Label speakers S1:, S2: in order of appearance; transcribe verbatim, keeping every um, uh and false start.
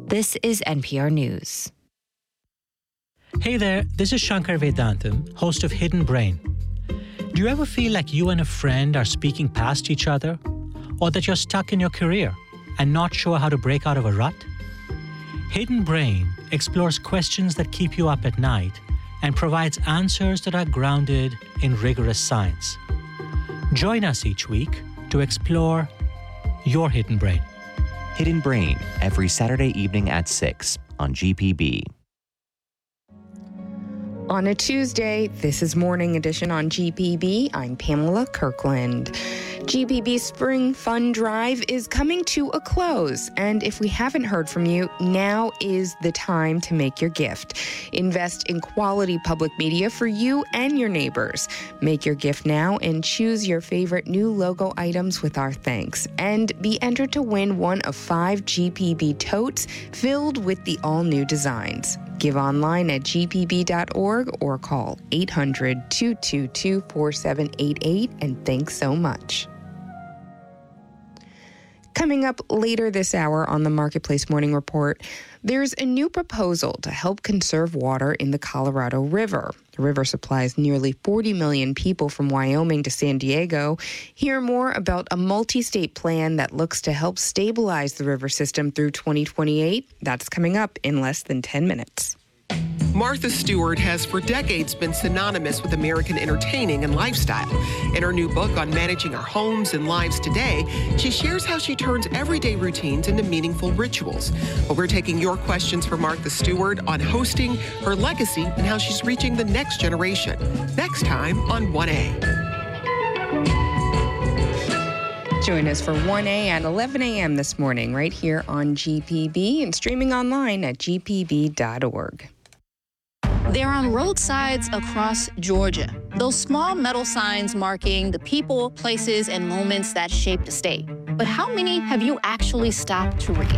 S1: This is N P R News.
S2: Hey there, this is Shankar Vedantam, host of Hidden Brain. Do you ever feel like you and a friend are speaking past each other? Or that you're stuck in your career and not sure how to break out of a rut? Hidden Brain explores questions that keep you up at night and provides answers that are grounded in rigorous science. Join us each week to explore your hidden brain.
S3: Hidden Brain, every Saturday evening at six on G P B.
S4: On a Tuesday, this is Morning Edition on G P B. I'm Pamela Kirkland. G P B Spring Fund Drive is coming to a close, and if we haven't heard from you, now is the time to make your gift. Invest in quality public media for you and your neighbors. Make your gift now and choose your favorite new logo items with our thanks, and be entered to win one of five G P B totes filled with the all-new designs. Give online at G P B dot org or call eight hundred, two two two, four seven eight eight, and thanks so much. Coming up later this hour on the Marketplace Morning Report, there's a new proposal to help conserve water in the Colorado River. The river supplies nearly forty million people from Wyoming to San Diego. Hear more about a multi-state plan that looks to help stabilize the river system through twenty twenty-eight. That's coming up in less than ten minutes.
S5: Martha Stewart has for decades been synonymous with American entertaining and lifestyle. In her new book on managing our homes and lives today, she shares how she turns everyday routines into meaningful rituals. But we're taking your questions for Martha Stewart on hosting, her legacy, and how she's reaching the next generation. Next time on one A.
S4: Join us for one A at eleven a.m. this morning right here on G P B and streaming online at G P B dot org.
S6: They're on roadsides across Georgia. Those small metal signs marking the people, places, and moments that shape the state. But how many have you actually stopped to read?